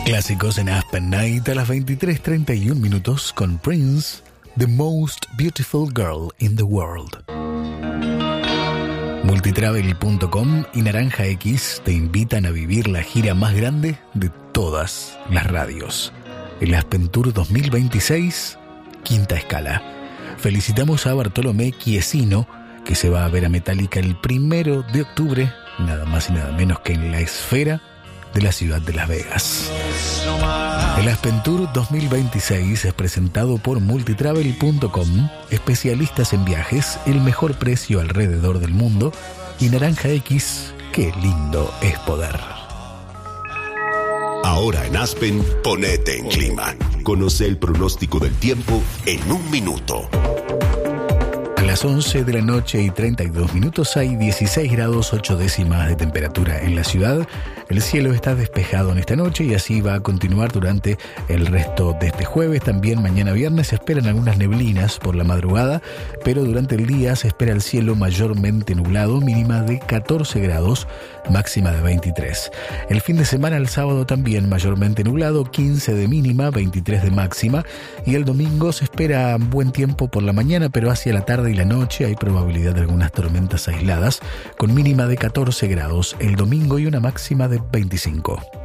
Clásicos en Aspen Night a las 23:31 minutos con Prince, The Most Beautiful Girl in the World. Multitravel.com y Naranja X te invitan a vivir la gira más grande de todas las radios. El Aspen Tour 2026, quinta escala. Felicitamos a Bartolomé Chiesino, que se va a ver a Metallica el 1 de octubre, nada más y nada menos que en la esfera de la ciudad de Las Vegas. El Aspen Tour 2026 es presentado por Multitravel.com, especialistas en viajes, el mejor precio alrededor del mundo, y Naranja X, qué lindo es poder. Ahora en Aspen, ponete en clima. Conoce el pronóstico del tiempo en un minuto. A las 11 de la noche y 32 minutos hay 16 grados 8 décimas de temperatura en la ciudad. El cielo está despejado en esta noche y así va a continuar durante el resto de este jueves. También mañana viernes se esperan algunas neblinas por la madrugada, pero durante el día se espera el cielo mayormente nublado, mínima de 14 grados, máxima de 23. El fin de semana, el sábado también mayormente nublado, 15 de mínima, 23 de máxima, y el domingo se espera buen tiempo por la mañana, pero hacia la tarde y la noche hay probabilidad de algunas tormentas aisladas, con mínima de 14 grados el domingo y una máxima de 25.